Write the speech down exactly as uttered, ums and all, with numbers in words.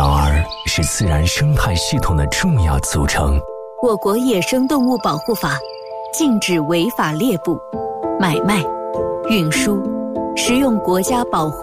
鸟儿是自然生态系统的重要组成。 我国野生动物保护法禁止违法猎捕、买卖、运输、食用国家保护